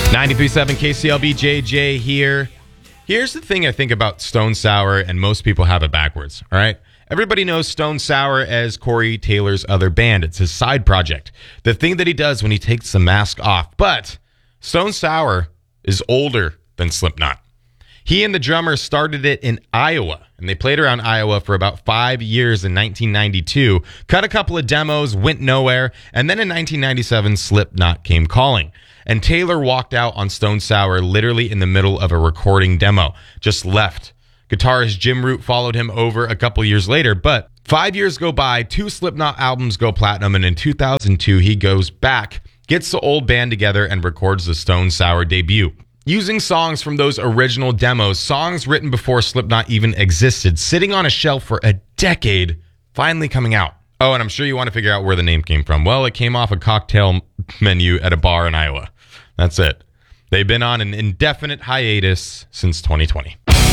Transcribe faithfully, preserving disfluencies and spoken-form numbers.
ninety-three point seven K C L B, J J here. Here's the thing I think about Stone Sour, and most people have it backwards, all right? Everybody knows Stone Sour as Corey Taylor's other band. It's his side project. The thing that he does when he takes the mask off. But Stone Sour is older than Slipknot. He and the drummer started it in Iowa, and they played around Iowa for about five years in nineteen ninety-two, cut a couple of demos, went nowhere, and then in nineteen ninety-seven, Slipknot came calling. And Taylor walked out on Stone Sour literally in the middle of a recording demo, just left. Guitarist Jim Root followed him over a couple years later, but five years go by, two Slipknot albums go platinum, and in two thousand two, he goes back, gets the old band together, and records the Stone Sour debut. Using songs from those original demos, songs written before Slipknot even existed, sitting on a shelf for a decade, finally coming out. Oh, and I'm sure you want to figure out where the name came from. Well, it came off a cocktail menu at a bar in Iowa. That's it. They've been on an indefinite hiatus since twenty twenty.